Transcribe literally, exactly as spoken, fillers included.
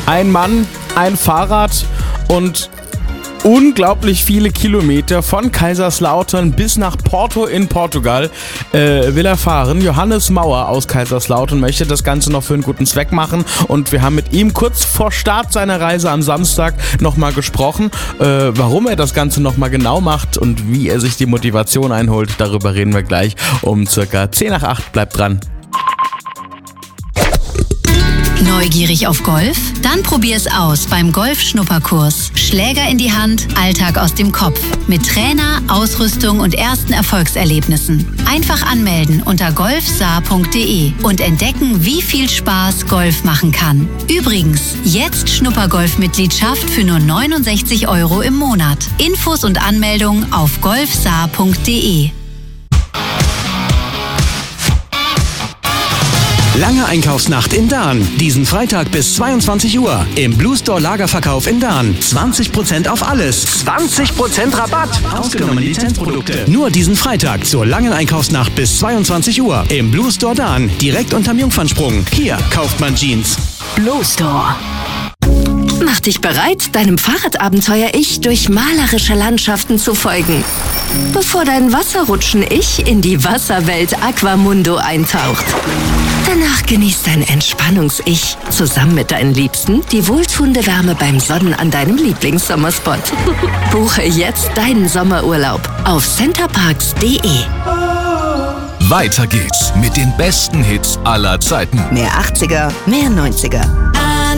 Ein Mann, ein Fahrrad und unglaublich viele Kilometer von Kaiserslautern bis nach Porto in Portugal äh, will er fahren. Johannes Mauer aus Kaiserslautern möchte das Ganze noch für einen guten Zweck machen und wir haben mit ihm kurz vor Start seiner Reise am Samstag nochmal gesprochen, äh, warum er das Ganze nochmal genau macht und wie er sich die Motivation einholt. Darüber reden wir gleich um circa zehn nach acht. Bleibt dran. Neugierig auf Golf? Dann probier's aus beim Golf-Schnupperkurs. Schläger in die Hand, Alltag aus dem Kopf. Mit Trainer, Ausrüstung und ersten Erfolgserlebnissen. Einfach anmelden unter golfsaar punkt de und entdecken, wie viel Spaß Golf machen kann. Übrigens, jetzt Schnuppergolf-Mitgliedschaft für nur neunundsechzig Euro im Monat. Infos und Anmeldung auf golfsaar punkt de. Lange Einkaufsnacht in Dahn. Diesen Freitag bis zweiundzwanzig Uhr. Im Blue Store Lagerverkauf in Dahn. zwanzig Prozent auf alles. zwanzig Prozent Rabatt. Ausgenommen Lizenzprodukte. Nur diesen Freitag zur langen Einkaufsnacht bis zweiundzwanzig Uhr. Im Blue Store Dahn. Direkt unterm Jungfernsprung. Hier kauft man Jeans. Blue Store. Mach dich bereit, deinem Fahrradabenteuer-Ich durch malerische Landschaften zu folgen. Bevor dein Wasserrutschen-Ich in die Wasserwelt Aquamundo eintaucht. Danach genießt dein Entspannungs-Ich zusammen mit deinen Liebsten die wohltuende Wärme beim Sonnen an deinem Lieblingssommerspot. Buche jetzt deinen Sommerurlaub auf centerparks punkt de. Weiter geht's mit den besten Hits aller Zeiten. Mehr achtziger, mehr neunziger.